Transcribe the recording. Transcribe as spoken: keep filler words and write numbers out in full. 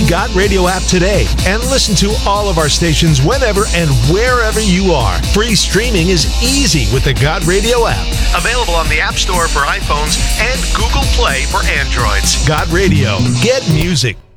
God Radio app today and listen to all of our stations whenever and wherever you are. Free streaming is easy with the God Radio app. Available on the App Store for iPhones and Google Play for Androids. God Radio. Get music.